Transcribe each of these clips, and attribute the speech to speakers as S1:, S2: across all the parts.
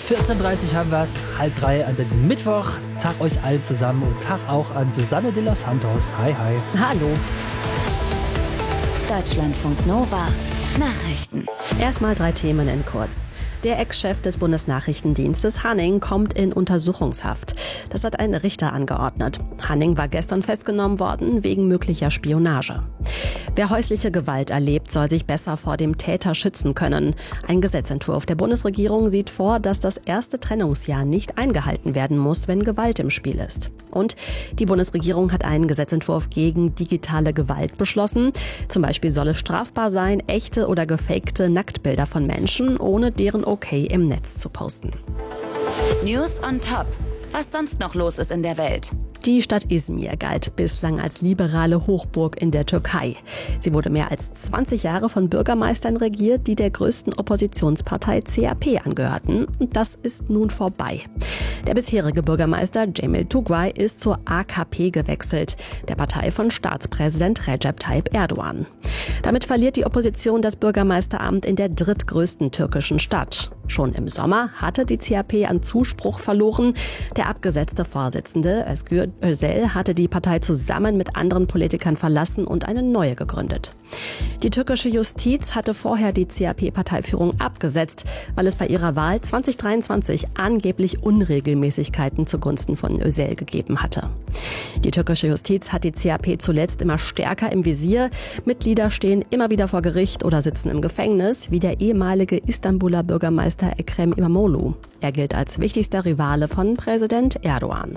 S1: 14.30 haben wir es, 2:30 an diesem Mittwoch. Tag euch allen zusammen und Tag auch an Susanne de los Santos. Hi, hi.
S2: Hallo.
S3: Deutschlandfunk Nova. Nachrichten.
S2: Erstmal 3 Themen in kurz. Der Ex-Chef des Bundesnachrichtendienstes Hanning kommt in Untersuchungshaft. Das hat ein Richter angeordnet. Hanning war gestern festgenommen worden wegen möglicher Spionage. Wer häusliche Gewalt erlebt, soll sich besser vor dem Täter schützen können. Ein Gesetzentwurf der Bundesregierung sieht vor, dass das erste Trennungsjahr nicht eingehalten werden muss, wenn Gewalt im Spiel ist. Und die Bundesregierung hat einen Gesetzentwurf gegen digitale Gewalt beschlossen. Zum Beispiel soll es strafbar sein, echte oder gefakte Nacktbilder von Menschen ohne deren Okay im Netz zu posten.
S3: News on top. Was sonst noch los ist in der Welt.
S2: Die Stadt Izmir galt bislang als liberale Hochburg in der Türkei. Sie wurde mehr als 20 Jahre von Bürgermeistern regiert, die der größten Oppositionspartei CHP angehörten. Und das ist nun vorbei. Der bisherige Bürgermeister Cemil Tugay ist zur AKP gewechselt, der Partei von Staatspräsident Recep Tayyip Erdogan. Damit verliert die Opposition das Bürgermeisteramt in der drittgrößten türkischen Stadt. Schon im Sommer hatte die CHP an Zuspruch verloren. Der abgesetzte Vorsitzende Özgür Özel hatte die Partei zusammen mit anderen Politikern verlassen und eine neue gegründet. Die türkische Justiz hatte vorher die CHP-Parteiführung abgesetzt, weil es bei ihrer Wahl 2023 angeblich Unregelmäßigkeiten zugunsten von Özel gegeben hatte. Die türkische Justiz hat die CHP zuletzt immer stärker im Visier. Mitglieder stehen immer wieder vor Gericht oder sitzen im Gefängnis, wie der ehemalige Istanbuler Bürgermeister Ekrem İmamoğlu. Er gilt als wichtigster Rivale von Präsident Erdogan.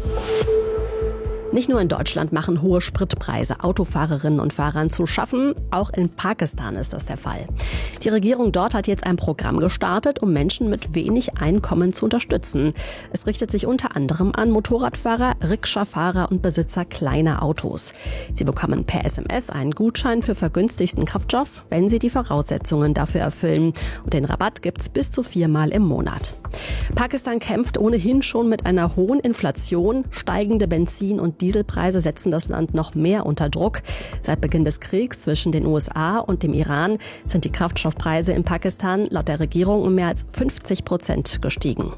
S2: Nicht nur in Deutschland machen hohe Spritpreise Autofahrerinnen und Fahrern zu schaffen, auch in Pakistan ist das der Fall. Die Regierung dort hat jetzt ein Programm gestartet, um Menschen mit wenig Einkommen zu unterstützen. Es richtet sich unter anderem an Motorradfahrer, Rikscha-Fahrer und Besitzer kleiner Autos. Sie bekommen per SMS einen Gutschein für vergünstigsten Kraftstoff, wenn sie die Voraussetzungen dafür erfüllen. Und den Rabatt gibt's bis zu 4-mal im Monat. Pakistan kämpft ohnehin schon mit einer hohen Inflation. Steigende Benzin- und Dieselpreise setzen das Land noch mehr unter Druck. Seit Beginn des Kriegs zwischen den USA und dem Iran sind die Kraftstoffpreise in Pakistan laut der Regierung um mehr als 50% gestiegen.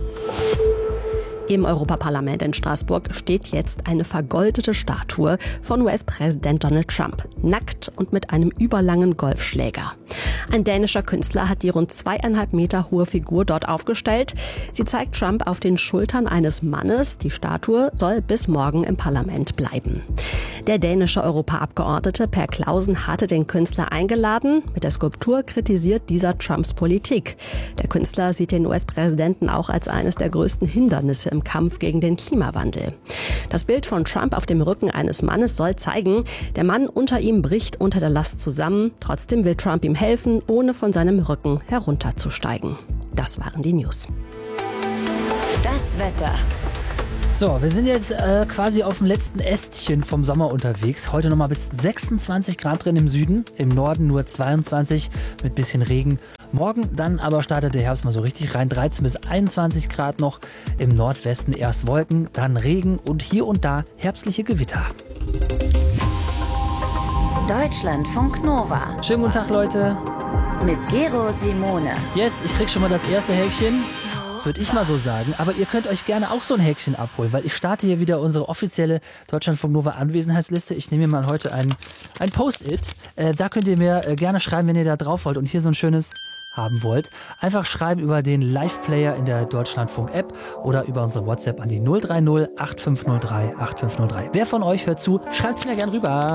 S2: Im Europaparlament in Straßburg steht jetzt eine vergoldete Statue von US-Präsident Donald Trump, nackt und mit einem überlangen Golfschläger. Ein dänischer Künstler hat die rund 2,5 Meter hohe Figur dort aufgestellt. Sie zeigt Trump auf den Schultern eines Mannes. Die Statue soll bis morgen im Parlament bleiben. Der dänische Europaabgeordnete Per Clausen hatte den Künstler eingeladen. Mit der Skulptur kritisiert dieser Trumps Politik. Der Künstler sieht den US-Präsidenten auch als eines der größten Hindernisse im Kampf gegen den Klimawandel. Das Bild von Trump auf dem Rücken eines Mannes soll zeigen, der Mann unter ihm bricht unter der Last zusammen. Trotzdem will Trump ihm helfen, ohne von seinem Rücken herunterzusteigen. Das waren die News.
S3: Das Wetter.
S1: So, wir sind jetzt quasi auf dem letzten Ästchen vom Sommer unterwegs. Heute nochmal bis 26 Grad drin im Süden, im Norden nur 22 mit bisschen Regen. Morgen dann aber startet der Herbst mal so richtig rein, 13 bis 21 Grad noch. Im Nordwesten erst Wolken, dann Regen und hier und da herbstliche Gewitter.
S3: Deutschlandfunk Nova.
S1: Schönen guten Tag, Leute.
S3: Mit Gero Simone.
S1: Yes, ich krieg schon mal das erste Häkchen. Würde ich mal so sagen. Aber ihr könnt euch gerne auch so ein Häkchen abholen, weil ich starte hier wieder unsere offizielle Deutschlandfunk Nova Anwesenheitsliste. Ich nehme mir mal heute ein Post-it. Da könnt ihr mir gerne schreiben, wenn ihr da drauf wollt und hier so ein schönes haben wollt. Einfach schreiben über den Live-Player in der Deutschlandfunk-App oder über unsere WhatsApp an die 030 8503 8503. Wer von euch hört zu? Schreibt's mir gerne rüber.